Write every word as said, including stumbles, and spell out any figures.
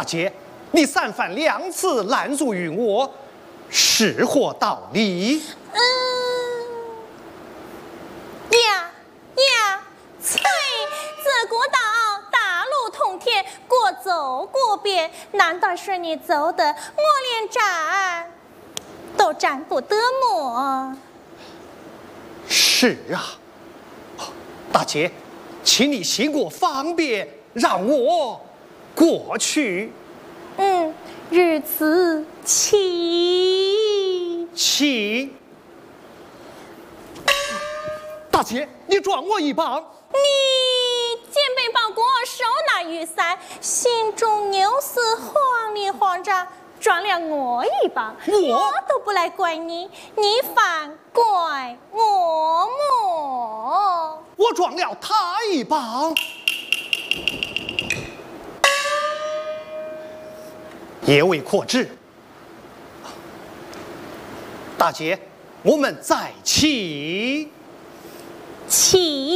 姐，你三番两次拦阻于我，是何道理？ 嗯，呀呀，翠，自古道大路通天，过走过遍，难道说你走的我连站都站不得么？ 是啊，大姐，请你行我方便，让我过去。 嗯，如此请请。大姐，你撞我一棒。 你肩背包裹，手拿雨伞，心中有事慌里慌张，撞了我一棒，我都不来怪你，你反怪我么？ 我撞了他一棒，也未可知。大姐，我们再起。 起。